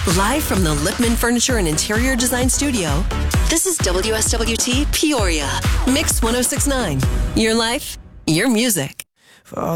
Live from the Lipman Furniture and Interior Design Studio, this is WSWT Peoria. Mix 1069. Your life, your music. For all